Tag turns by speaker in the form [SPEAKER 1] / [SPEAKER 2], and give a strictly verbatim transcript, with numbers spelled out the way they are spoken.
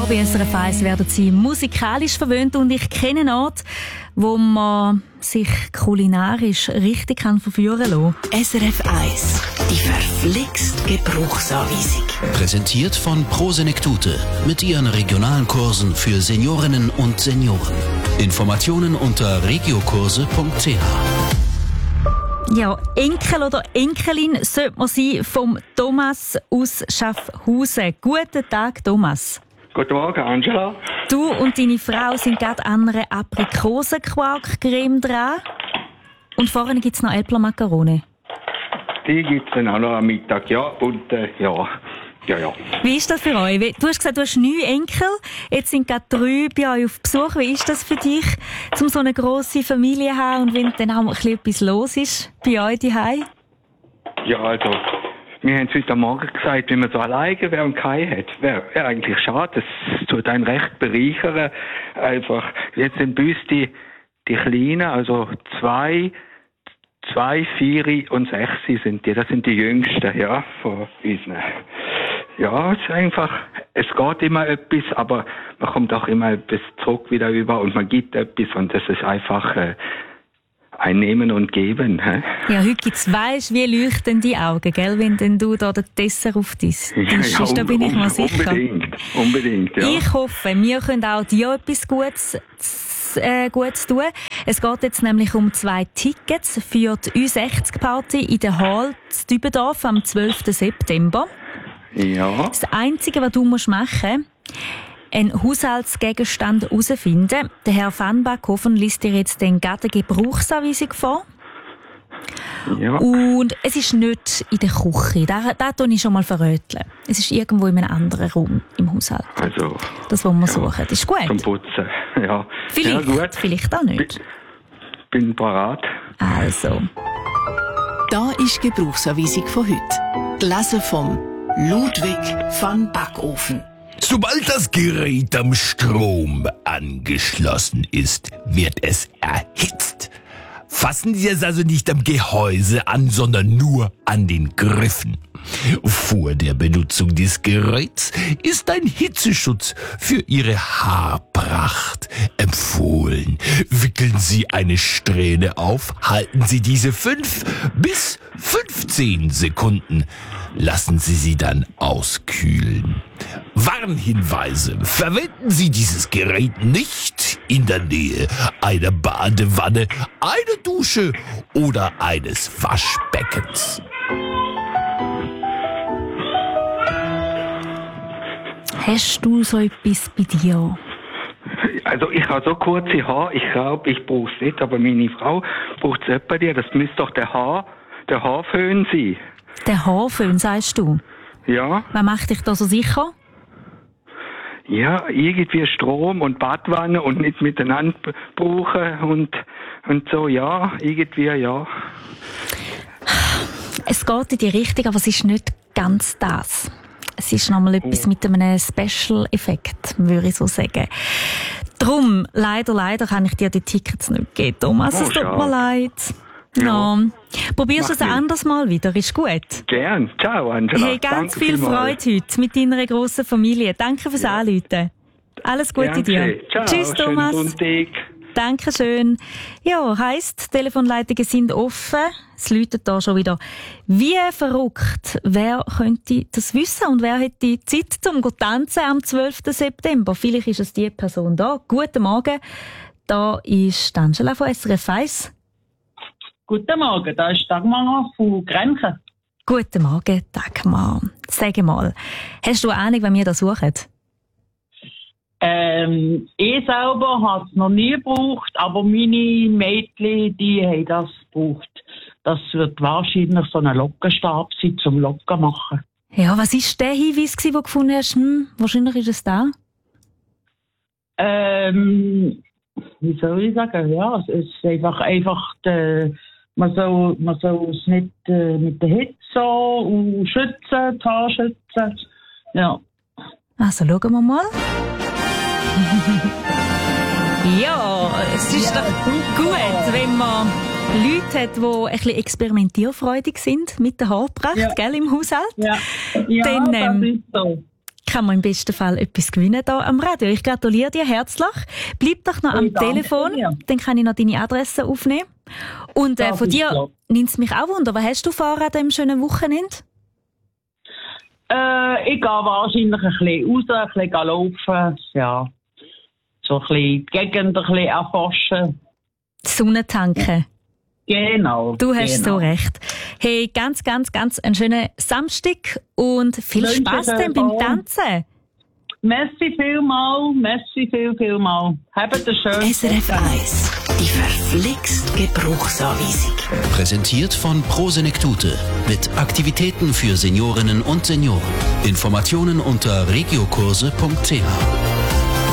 [SPEAKER 1] bei S R F eins werden Sie musikalisch verwöhnt und ich kenne einen Ort, wo man sich kulinarisch richtig kann verführen kann.
[SPEAKER 2] S R F eins, die verflixt Gebrauchsanweisung.
[SPEAKER 3] Präsentiert von Prosenektute mit ihren regionalen Kursen für Seniorinnen und Senioren. Informationen unter regiokurse punkt c h.
[SPEAKER 1] Ja, Enkel oder Enkelin sollte man sein vom Thomas aus Schaffhausen. Guten Tag, Thomas.
[SPEAKER 4] Guten Morgen, Angela.
[SPEAKER 1] Du und deine Frau sind gerade an einer Aprikosenquark-Creme dran. Und vorne gibt es noch Äpfelmakarone.
[SPEAKER 4] Die gibt es dann auch noch am Mittag, ja. Und äh, ja, ja, ja.
[SPEAKER 1] Wie ist das für euch? Du hast gesagt, du hast neun Enkel. Jetzt sind gerade drei bei euch auf Besuch. Wie ist das für dich, um so eine grosse Familie zu haben und wenn dann auch mal etwas los ist bei euch zu Hause?
[SPEAKER 4] Ja, also, wir haben es heute Morgen gesagt, wenn man so alleine wäre und keinen hat, wäre wär eigentlich schade. Das tut einen recht bereichern. Einfach, jetzt sind bei uns die, die Kleinen, also zwei, zwei, vier und sechs sind die. Das sind die Jüngsten, ja, von uns. Ja, es ist einfach, es geht immer etwas, aber man kommt auch immer etwas zurück wieder über und man gibt etwas und das ist einfach äh, ein Nehmen und Geben. He?
[SPEAKER 1] Ja, heute gibt's, weisst, wie leuchten die Augen, gell, wenn denn du da den Dessert auf dein Tisch
[SPEAKER 4] ja,
[SPEAKER 1] ist, da bin ich mir sicher.
[SPEAKER 4] Unbedingt, unbedingt, ja.
[SPEAKER 1] Ich hoffe, wir können auch dir etwas Gutes Äh, Gutes tun. Es geht jetzt nämlich um zwei Tickets für die Ü sechzig Party in der Hall zu Dübendorf am zwölften September.
[SPEAKER 4] Ja.
[SPEAKER 1] Das Einzige, was du musst machen musst, einen Haushaltsgegenstand herausfinden. Der Herr Van Backhofen liest dir jetzt den gerade Gebrauchsanweisung vor.
[SPEAKER 4] Ja.
[SPEAKER 1] Und es ist nicht in der Küche. Da, da tue ich schon mal verröteln. Es ist irgendwo in einem anderen Raum im Haushalt.
[SPEAKER 4] Also,
[SPEAKER 1] das, was wir
[SPEAKER 4] ja,
[SPEAKER 1] suchen. Das ist gut.
[SPEAKER 4] Zum Putzen, ja.
[SPEAKER 1] Vielleicht,
[SPEAKER 4] ja, gut.
[SPEAKER 1] vielleicht auch nicht.
[SPEAKER 4] Bin, bin parat.
[SPEAKER 1] Also.
[SPEAKER 2] Da ist die Gebrauchsanweisung von heute. Gelesen vom Ludwig van Backofen.
[SPEAKER 5] Sobald das Gerät am Strom angeschlossen ist, wird es erhitzt. Fassen Sie es also nicht am Gehäuse an, sondern nur an den Griffen. Vor der Benutzung des Geräts ist ein Hitzeschutz für Ihre Haarpracht empfohlen. Wickeln Sie eine Strähne auf, halten Sie diese fünf bis fünfzehn Sekunden. Lassen Sie sie dann auskühlen. Warnhinweise: Verwenden Sie dieses Gerät nicht in der Nähe einer Badewanne, einer Dusche oder eines Waschbeckens.
[SPEAKER 1] Hast du so etwas bei dir?
[SPEAKER 4] Also ich habe so kurze Haare, ich glaube, ich brauche es nicht, aber meine Frau braucht es bei dir. Das müsste doch der Haar, der Haarföhn sein.
[SPEAKER 1] Der Haarföhn, sagst du?
[SPEAKER 4] Ja.
[SPEAKER 1] Was macht dich da so sicher?
[SPEAKER 4] Ja, irgendwie Strom und Badwanne und nicht miteinander brauchen und, und so, ja, irgendwie, ja.
[SPEAKER 1] Es geht in die Richtung, aber es ist nicht ganz das. Es ist nochmal etwas mit einem Special-Effekt, würde ich so sagen. Drum, leider, leider kann ich dir die Tickets nicht geben, Thomas.
[SPEAKER 4] Oh,
[SPEAKER 1] es tut
[SPEAKER 4] schade.
[SPEAKER 1] mir leid.
[SPEAKER 4] Ja.
[SPEAKER 1] No. Probierst du es
[SPEAKER 4] Mach
[SPEAKER 1] ein anderes Mal wieder, ist gut?
[SPEAKER 4] Gern. Ciao, Angela.
[SPEAKER 1] Hey, ganz
[SPEAKER 4] Danke
[SPEAKER 1] viel
[SPEAKER 4] vielmals.
[SPEAKER 1] Freude heute mit deiner grossen Familie. Danke fürs
[SPEAKER 4] Ja.
[SPEAKER 1] Anrufen. Alles Gute
[SPEAKER 4] Danke.
[SPEAKER 1] dir.
[SPEAKER 4] Ciao.
[SPEAKER 1] Tschüss, Thomas.
[SPEAKER 4] Schönen Sonntag.
[SPEAKER 1] Dankeschön. Ja, heisst, Telefonleitungen sind offen. Es läutet da schon wieder wie verrückt. Wer könnte das wissen und wer hätte Zeit zum tanzen am zwölften September? Vielleicht ist es die Person da. Guten Morgen. Da ist Angela von S R F eins.
[SPEAKER 6] Guten Morgen, da ist Dagmar von Grenchen.
[SPEAKER 1] Guten Morgen, Dagmar. Sag mal, hast du eine Ahnung, wen wir da suchen?
[SPEAKER 6] Ähm, ich selber habe es noch nie gebraucht, aber meine Mädchen, die haben das gebraucht. Das wird wahrscheinlich so ein Lockenstab sein, zum Locken machen.
[SPEAKER 1] Ja, was war der Hinweis, den du gefunden hast? Hm, wahrscheinlich ist es da.
[SPEAKER 6] Ähm, wie soll ich sagen? Ja, es ist einfach, einfach die, man soll, man soll es nicht äh, mit der Hitze so und schützen, die Haare schützen. Ja.
[SPEAKER 1] Also schauen wir mal. Ja, es ist
[SPEAKER 6] Ja,
[SPEAKER 1] doch
[SPEAKER 6] super.
[SPEAKER 1] gut, wenn man Leute hat, die ein bisschen experimentierfreudig sind mit der Haarpracht,
[SPEAKER 6] Ja.
[SPEAKER 1] gell, im Haushalt.
[SPEAKER 6] Ja, ja
[SPEAKER 1] Dann, ähm,
[SPEAKER 6] das ist so.
[SPEAKER 1] kann man im besten Fall etwas gewinnen hier am Radio. Ich gratuliere dir herzlich. Bleib doch noch am
[SPEAKER 6] Hey, danke
[SPEAKER 1] Telefon,
[SPEAKER 6] dir.
[SPEAKER 1] dann kann ich noch deine Adresse aufnehmen. Und äh,
[SPEAKER 6] Das
[SPEAKER 1] von
[SPEAKER 6] ist
[SPEAKER 1] dir
[SPEAKER 6] klar.
[SPEAKER 1] nimmt es mich auch wunder. Was hast du vor an diesem schönen Wochenende?
[SPEAKER 6] Äh, ich gehe wahrscheinlich ein bisschen raus, ein bisschen laufen, ja. So ein bisschen die Gegend ein bisschen erforschen.
[SPEAKER 1] Sonne tanken.
[SPEAKER 6] Genau.
[SPEAKER 1] Du hast
[SPEAKER 6] genau.
[SPEAKER 1] so recht. Hey, ganz, ganz, ganz einen schönen Samstag und viel
[SPEAKER 6] Wünsche
[SPEAKER 1] Spass
[SPEAKER 6] dir
[SPEAKER 1] dann beim
[SPEAKER 6] auch.
[SPEAKER 1] Tanzen.
[SPEAKER 6] Merci vielmal, merci viel, vielmal. Habt einen schönen
[SPEAKER 2] S R F eins, die verflixt Gebrauchsanweisung.
[SPEAKER 3] Präsentiert von Prosenektute mit Aktivitäten für Seniorinnen und Senioren. Informationen unter regiokurse punkt c h.